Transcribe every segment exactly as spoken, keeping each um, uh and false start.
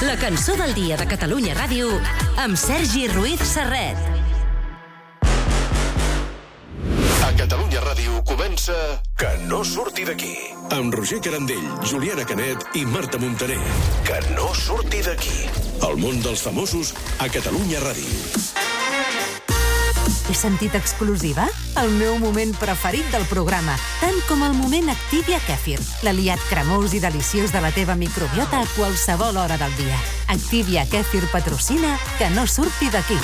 La cançó del dia de Catalunya Ràdio amb Sergi Ruiz Serret. A Catalunya Ràdio comença Que no surti d'aquí. Amb Roger Carandell, Juliana Canet i Marta Montaner. Que no surti d'aquí. El món dels famosos a Catalunya Ràdio. He sentit exclusiva? El meu moment preferit del programa, tant com el moment Activia Kèfir, l'aliat cremós i deliciós de la teva microbiota a qualsevol hora del dia. Activia Kèfir patrocina Que no surti d'aquí.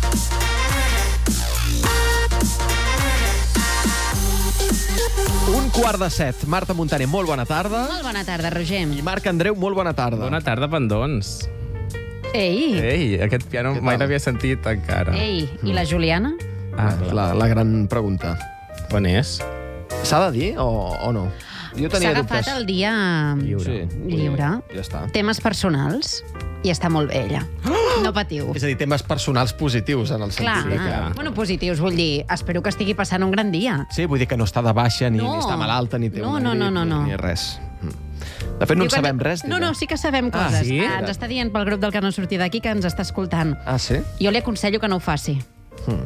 Un quart de set. Marta Montaner, molt bona tarda. Molt bona tarda, Roger. I Marc Andreu, molt bona tarda. Bona tarda, pendons. Ei. Ei, aquest piano mai l'havia sentit encara. Ei, i la Juliana? Ah, la, la gran pregunta. On és? S'ha de dir o, o no? Jo tenia S'ha dubtes. agafat el dia Lliure. Sí. lliure. Ja està. Temes personals. I està molt bé, ella. No patiu. És a dir, temes personals positius, en el Clar, sentit de que... bueno, positius, vull dir, espero que estigui passant un gran dia. Sí, vull dir que no està de baixa, ni, No. ni està malalta, ni té No, una no, no, grip, no, no. ni, ni res. De fet, no en Diu que sabem ens- res No, d'ella. no, sí que sabem Ah, coses. sí? Ah, ens està dient pel grup del Que no surti d'aquí que ens està escoltant. Ah, sí? Jo li aconsello que no ho faci. Hmm.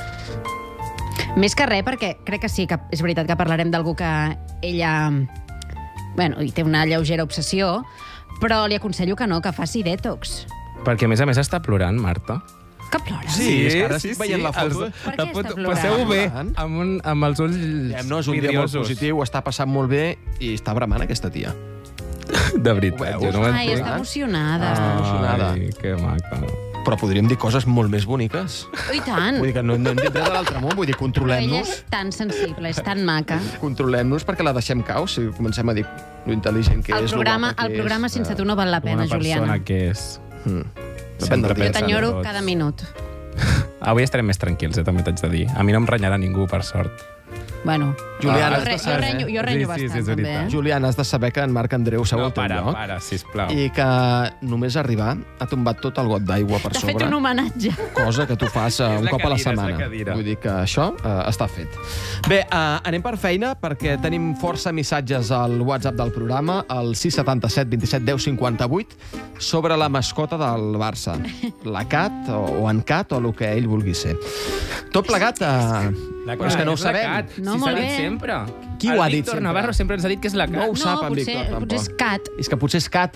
Més que res, perquè crec que sí, que és veritat que parlarem d'algú que ella... Bueno, hi té una lleugera obsessió, però li aconsello que no, que faci detox. Perquè, a més a més, està plorant, Marta. Que plora? Sí, és que ara estic veient la foto. Per què La està foto- plorant? Passeu-ho bé, Plorant? amb, un, amb els ulls No, és un dia molt vidriosos. positiu, està passant molt bé i està bramant aquesta tia. De Ho veritat, veus? jo no ho Ai, entenc. està emocionada. Ah. emocionada. Ai, que maca. Però podríem dir coses molt més boniques. I tant. Vull dir que no, no hem dit res de l'altre món, vull dir, Però ella controlem-nos. és tan sensible, és tan maca. Controlem-nos perquè la deixem cau, si comencem a dir lo intel·ligent que El és, lo programa, guapa que el programa és. sense tu no val la Com pena, una persona Juliana. que és. Mm. Depèn Sempre del dia. Jo pensant t'enyoro en tots. cada minut. Avui estarem més tranquils, eh, també t'haig de dir. A mi no em renyarà ningú, per sort. Bueno, Juliana, jo, has de re, jo saber, renyo, jo Sí, renyo sí, sí, bastant, és també. veritat. Eh? Juliana, has de saber que en Marc Andreu seu No, al teu para, lloc para, sisplau. i que només arribar ha tombat tot el got d'aigua per T'ha sobre. fet un homenatge. Cosa que tu fas uh, És un la cop a la cadira, és la setmana. cadira. Vull dir que això uh, està fet. Bé, uh, anem per feina perquè tenim força missatges al WhatsApp del programa, al sis setanta set vint set deu cinquanta vuit, sobre la mascota del Barça. La Cat, o, o en Cat, o el que ell vulgui ser. Tot plegat... Uh, La però és que no ho és la sabem. Cat. No, si molt s'ha dit bé. sempre. Qui ho el ha dit Víctor sempre? Navarro sempre ens ha dit que és la Cat. No ho No, sap en potser- Víctor, tampoc. potser és Cat. És que potser és Cat.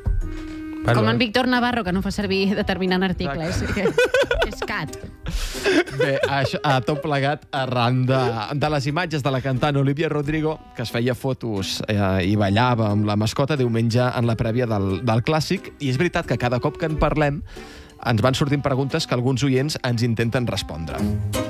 Com en Víctor Navarro, que no fa servir determinant articles. Que és Cat. Bé, això, a tot plegat arran de, de les imatges de la cantant Olivia Rodrigo, que es feia fotos eh, i ballava amb la mascota diumenge en la prèvia del, del Clàssic, i és veritat que cada cop que en parlem ens van sortint preguntes que alguns oients ens intenten respondre.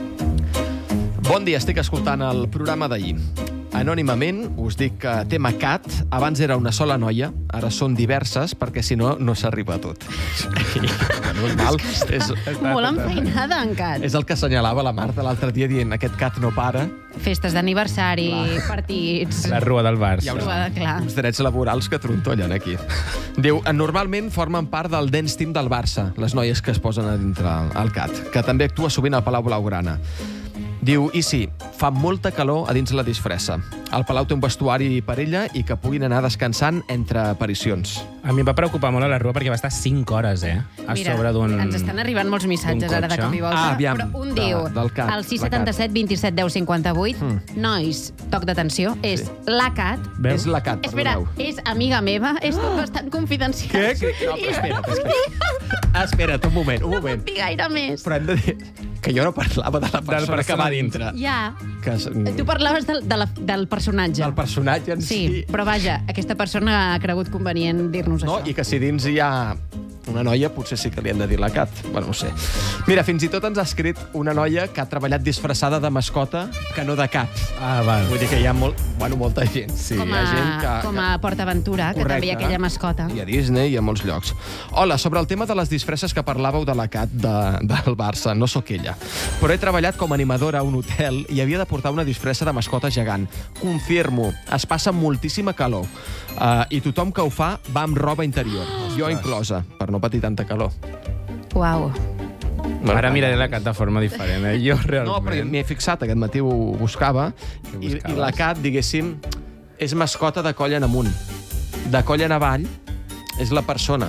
Bon dia, estic escoltant el programa d'ahir. Anònimament us dic que tema Cat abans era una sola noia, ara són diverses, perquè si no, no s'arriba a tot. Normal. És, Molt enfeinada, en Cat. és el que assenyalava la Marta l'altre dia dient aquest Cat no para. Festes d'aniversari, partits... La rua del Barça. Hi ha uns, Trobada, clar. uns drets laborals que trontollen aquí. Diu, normalment formen part del dance team del Barça, les noies que es posen a dintre el Cat, que també actua sovint al Palau Blaugrana. Diu, i sí, fa molta calor a dins la disfressa. El Palau té un vestuari per ella i que puguin anar descansant entre aparicions. A mi em va preocupar molt a la rua perquè va estar cinc hores, eh? A Mira, sobre d'un... ens estan arribant molts missatges d'un ara de cotxe. cop i volta. Ah, aviam, però un de- diu, del Cat, al sis la setanta set vint set deu cinquanta vuit, Mm. nois, toc d'atenció, és Sí. la Cat. Veus? És la Cat, Espera, perdoneu. és amiga meva, és tot bastant confidencial. Què? Què? No, però espera't, espera't. Espera't, un moment, un No moment. puc dir gaire més. Però hem de dir que jo no parlava de la persona que va personatge. dintre. Ja, Que és, tu parlaves del, de la, del personatge. del personatge en Sí, si. però vaja, aquesta persona ha cregut convenient dir-nos No, això. i que si dins hi ha una noia, potser sí que li hem de dir la Cat. Bueno, no ho sé. Mira, fins i tot ens ha escrit una noia que ha treballat disfressada de mascota que no de Cat. Ah, val. Vull dir que hi ha molt, bueno, molta gent. Sí, com hi ha gent a, que... com a PortAventura, que també hi ha aquella mascota. I a Disney i a molts llocs. Hola, sobre el tema de les disfresses que parlàveu de la Cat de, del Barça, no sóc ella. Però he treballat com a animadora a un hotel i havia de portar una disfressa de mascota gegant. Confirmo, es passa moltíssima calor. Uh, I tothom que ho fa va amb roba interior, jo inclosa, per no patir tanta calor. Uau. Ara miraré la Cat de forma diferent, eh? Jo realment... No, però m'hi he fixat, aquest matí ho buscava, Què i, buscaves? i la Cat, diguéssim, és mascota de coll en amunt. De coll en avall és la persona.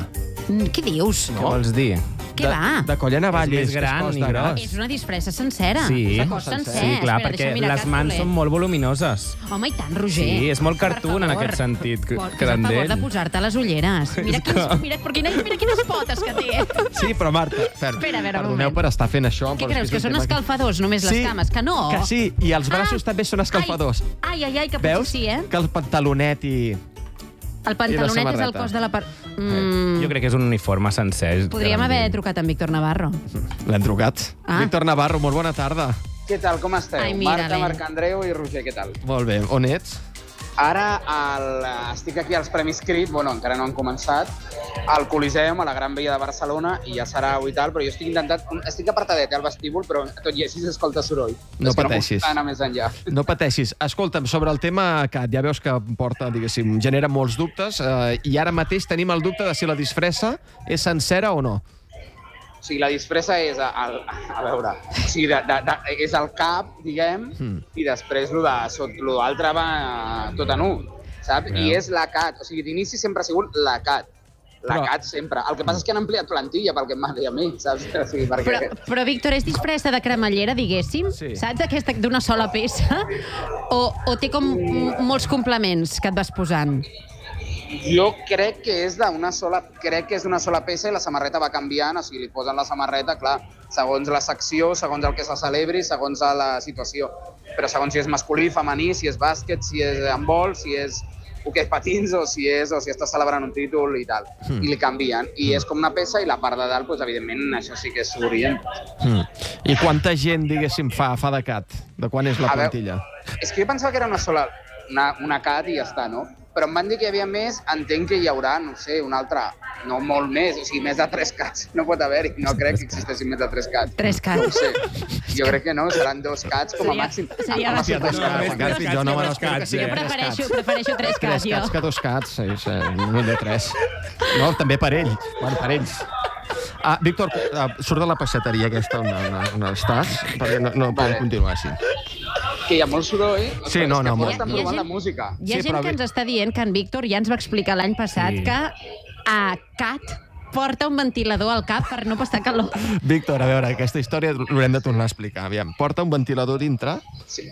Què dius? Què vols dir? Què de, va? De colla navall. És més gran i gros. És una disfressa sencera. Sí, De cos sencer. sí, clar, Espera, perquè deixa'm mirar les que mans dolent. són molt voluminoses. Home, i tant, Roger. Sí, és molt Per cartoon en favor. aquest sentit, Fes el favor Grandell. de posar-te les ulleres. Mira, quins, mira, per quines, mira quines potes que té. Sí, però Marta, fer, Espera, a veure, un perdoneu moment. per estar fent això. Què però és creus, és que un són tema escalfadors, només les Sí, cames? Que no. Que sí, i els braços també són escalfadors. Ai, ai, ai, que potser Veus? sí, eh? Que el pantalonet i... El pantalonet és el samarreta. cos de la part... Mm, Jo crec que és un uniforme sencer. podríem haver Grandell. trucat a en Víctor Navarro. L'hem trucat. Ah. Víctor Navarro, molt bona tarda. Què tal, com esteu? Ai, mira, Marta, bé. Marc Andreu i Roger, què tal? Molt bé. On ets? Ara el, estic aquí als Premis Crit, bueno, encara no han començat, al Coliseum, a la Gran Via de Barcelona, i ja serà avui tal, però jo estic intentant... Estic apartadet al vestíbul, però tot i així s'escolta soroll. No És que pateixis. No puc anar més enllà. No pateixis. Escolta'm, sobre el tema Cat, ja veus que porta, diguéssim, genera molts dubtes, eh, i ara mateix tenim el dubte de si la disfressa és sencera o no. O sigui, la disfressa és, el, a veure, o sigui, de, de, de, és el cap, diguem, Mm. i després lo de sot- lo d'altre va tot en un, saps? I és la Cat, o sigui, d'inici sempre ha sigut la Cat. La Però- Cat sempre. El que passa és que han ampliat plantilla pel que em va dir a mi, saps? O sigui, perquè... Però, però Víctor, és disfressa de cremallera, diguéssim? Sí. Saps? Aquesta d'una sola peça? O, o té com m- molts complements que et vas posant? Jo crec que és d'una sola, crec que és d'una sola peça i la samarreta va canviant, o sigui, li posen la samarreta, clar, segons la secció, segons el que se celebri, segons la situació. Però segons si és masculí, femení, si és bàsquet, si és handbol, si és hoquei patins o si és o si estàs celebrant un títol i tal. Mm. I li canvien. I és com una peça i la part de dalt, doncs, evidentment, això sí que és s'orient. Mm. I quanta gent, diguéssim, fa, fa de Cat? De quan és la A veure, plantilla? És que jo pensava que era una sola, una, una Cat i ja està, no? Però em van dir que hi havia més, entenc que hi haurà, no sé, un altre, no molt més, o sigui, més de tres cats no pot haver-hi, no crec que existeixin més de tres cats. Tres No ho cats. sé, jo crec que no, seran dos cats com a Seria- màxim. seria Amb- amb gràcies. els dos cats. Més Cats, cats jo no que me dos n'espero que cats, sigui eh? Jo tres prefereixo, cats. prefereixo tres Tres cats, cats jo. que dos cats, sí, sí, no de tres. No, també per ell. Bueno, per ells. Ah, Víctor, ah, surt de la peixateria aquesta on, on, on estàs, perquè no, no podem Vale. continuar així. Que hi ha molt soroll, Sí, però no, és que no, a fora molt. estan Hi ha provant gent- la música. Hi ha Sí, gent però que bé- ens està dient que en Víctor ja ens va explicar l'any passat Sí. que a Cat porta un ventilador al cap per no passar calor. Víctor, a veure, aquesta història l'haurem de tornar a explicar. Aviam, porta un ventilador dintre. Sí.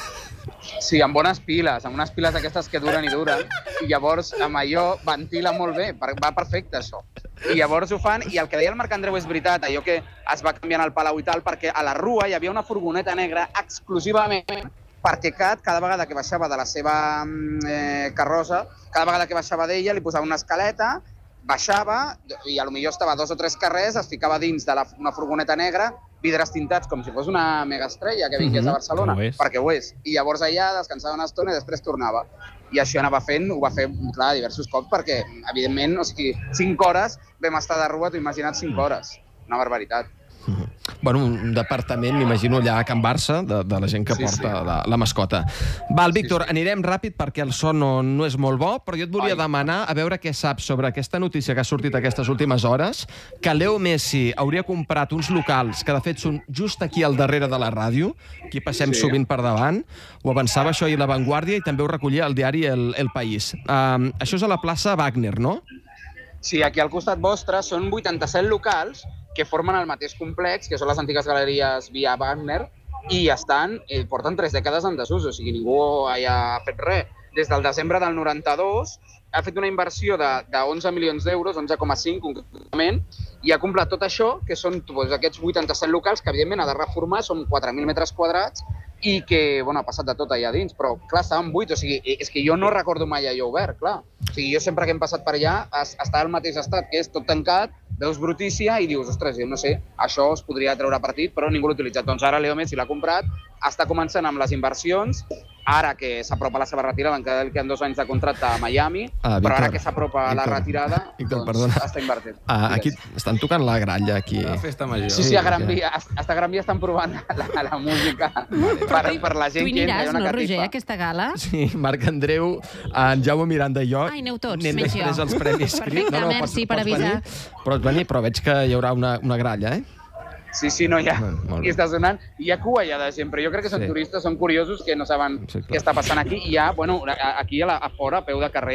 Sí, amb bones piles, amb unes piles aquestes que duren i duren, i llavors amb allò ventila molt bé, per- va perfecte això. I llavors ho fan, i el que deia el Marc Andreu és veritat, allò que es va canviant al Palau i tal, perquè a la Rua hi havia una furgoneta negra exclusivament perquè Cat, cada vegada que baixava de la seva mm, eh, carrossa, cada vegada que baixava d'ella li posava una escaleta, baixava, i a lo millor estava a dos o tres carrers, es ficava dins de la, una furgoneta negra, vidres tintats com si fos una megaestrella que vingués Mhm, a Barcelona, ho és. perquè ho és. I llavors allà descansava una estona i després tornava. I això anava fent, ho va fer, clar, diversos cops, perquè, evidentment, o sigui, cinc hores vam estar de Rua, t'ho imagina't cinc hores. Una barbaritat. Bueno, un departament, m'imagino, allà a Can Barça, de, de la gent que Sí, porta sí. La, la mascota. Val, Víctor, Sí, sí. anirem ràpid perquè el son no, no és molt bo, però jo et volia Ai. demanar a veure què saps sobre aquesta notícia que ha sortit aquestes últimes hores, que Leo Messi hauria comprat uns locals que, de fet, són just aquí al darrere de la ràdio, aquí passem Sí. sovint per davant, ho avançava això ahir La Vanguardia i també ho recollia el diari El, El País. Um, això és a la plaça Wagner, no? Sí, aquí al costat vostre són vuitanta-set locals que formen el mateix complex, que són les antigues galeries Via Wagner, i estan, eh, porten tres dècades en desús, o sigui, ningú hi ha fet res. Des del desembre del noranta-dos ha fet una inversió de, de onze milions d'euros, onze coma cinc concretament, i ha comprat tot això, que són doncs, aquests vuitanta-set locals, que evidentment ha de reformar, són quatre mil metres quadrats, i que, bueno, ha passat de tot allà dins, però, clar, estaven buits, o sigui, és que jo no recordo mai allò obert, clar. O sigui, jo sempre que hem passat per allà es- està al mateix estat, que és tot tancat, veus brutícia i dius, ostres, jo no sé, això es podria treure partit, però ningú l'ha utilitzat. Doncs ara Leo Messi l'ha comprat, està començant amb les inversions, ara que s'apropa a la seva retirada, encara li queden dos anys de contracte a Miami, Ah, però ara Víctor, que s'apropa a la Víctor, retirada, Víctor, doncs perdona. està invertit. Ah, aquí Digues. estan tocant la gralla, aquí. La festa major. Sí, sí, a Gran Sí, Via, hasta Gran Via estan provant la, la música per, per la gent Tu hi que entra, hi aniràs, ha una no, Roger, catifa. a aquesta gala? Sí, Marc Andreu, en Jaume Miranda i jo. Ai, aneu tots, anem menys després jo. als Premis Crit. Perfecte, merci per avisar. Venir, pots venir, però veig que hi haurà una, una gralla, eh? Sí, sí, no, ja. Molt, molt I bé. està sonant. Hi ha cua ja de gent, però jo crec que són Sí. turistes, són curiosos, que no saben Sí, clar. què està passant aquí. I hi ha, bueno, a- aquí a, la, a fora, a peu de carrer,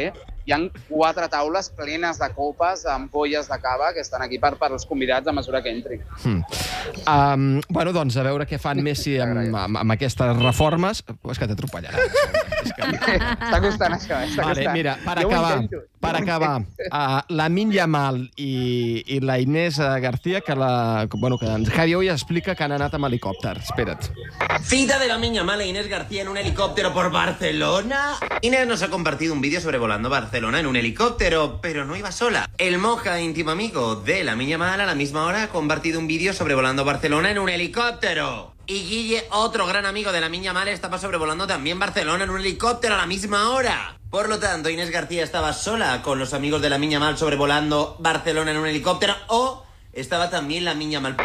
hi ha quatre taules plenes de copes, ampolles de cava, que estan aquí per, per als convidats a mesura que entrin. Hmm. Um, bueno, doncs, a veure què fan Messi amb, amb, amb aquestes reformes. És que t'atropellarà. Està costant això, eh? Està Vale, costant. mira, per Jo ho acabar, intento. per acabar, uh, la Lamine Yamal i, i la Inés García, que, la, bueno, que en Javi hoy explica que han anat amb helicòpter. Espera't. Cita de Lamine Yamal e Inés García en un helicóptero por Barcelona. Inés nos ha compartido un vídeo sobrevolando Barcelona en un helicóptero, pero no iba sola. El Moja, íntimo amigo de Lamine Yamal, a la misma hora ha compartido un vídeo sobrevolando Barcelona en un helicóptero. Y Guille, otro gran amigo de Lamine Yamal, estaba sobrevolando también Barcelona en un helicóptero a la misma hora. Por lo tanto, Inés García estaba sola con los amigos de Lamine Yamal sobrevolando Barcelona en un helicóptero, o estava también Lamine Yamal.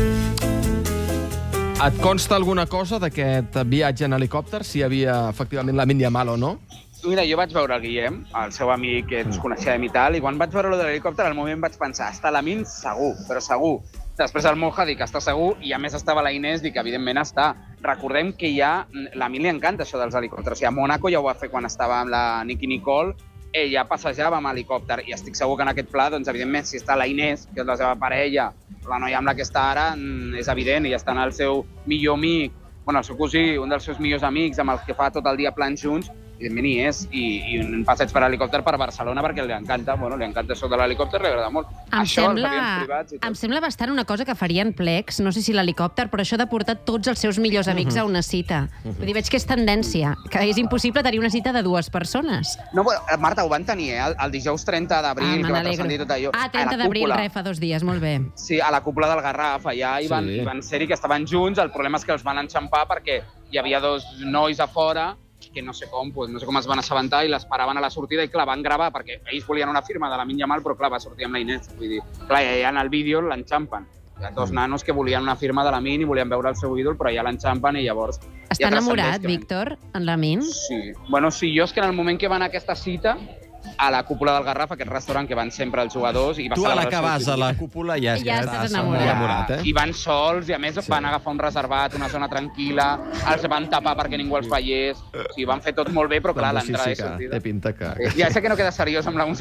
Et consta alguna cosa d'aquest viatge en helicòpter, si hi havia efectivament la Lamine Yamal o no? Mira, jo vaig veure el Guillem, el seu amic que ens coneixem i tal, i quan vaig veure lo de l'helicòpter, al moment vaig pensar, està la Min segur, però segur. Després el Moja dic que està segur, i a més estava la Inés, dic que evidentment està. Recordem que ja, la Min li encanta això dels helicòpters. O sigui, a Mònaco ja ho va fer quan estava amb la Nicki Nicole, ella passejava amb helicòpter, i estic segur que en aquest pla, doncs, evidentment, si està la Inés, que és la seva parella, la noia amb la que està ara, és evident, i està el seu millor amic, bueno, el seu cosí, un dels seus millors amics, amb els que fa tot el dia plans junts, evidentment hi és, i, i un passeig per helicòpter per Barcelona perquè li encanta, bueno, li encanta això de l'helicòpter, li agrada molt. Em això, sembla, els avions privats i tot. em sembla bastant una cosa que farien plecs, no sé si l'helicòpter, però això de portar tots els seus millors amics a una cita. Vull dir, veig que és tendència, que és impossible tenir una cita de dues persones. No, bueno, Marta, ho van tenir, eh? El, el dijous trenta d'abril, Ah, que me va transcendir n'alegro. tot allò. Ah, A trenta la d'abril, cúpula. re, fa dos dies, molt bé. Sí, a la cúpula del Garraf, allà hi van, Sí. hi van ser-hi que estaven junts, el problema és que els van enxampar perquè hi havia dos nois a fora que no sé com, doncs, no sé com es van assabentar i l'esperaven a la sortida i clar, van gravar perquè ells volien una firma de la Lamine Yamal, però clar, va sortir amb la Inés. Vull dir, clar, ja en el vídeo l'enxampen. Hi ha dos nanos que volien una firma de la Lamine i volien veure el seu ídol, però ja l'enxampen i llavors... Està ja enamorat, transcendeix que- Víctor, en Lamine? Sí. Bueno, sí, jo és que en el moment que van a aquesta cita, a la cúpula del Garraf, aquest restaurant que van sempre els jugadors... I va Tu a la celebrar que el seu vas a la cúpula ja, Ja estàs enamorat. enamorat, eh? I van sols, i a més Sí. sí. van agafar un reservat, una zona tranquil·la, els van tapar perquè ningú els veiés, o sigui, van fer tot molt bé, però clar, Doncs sí, l'entrada sí i que sortida... té pinta que... Ja sé que no queda seriós amb la música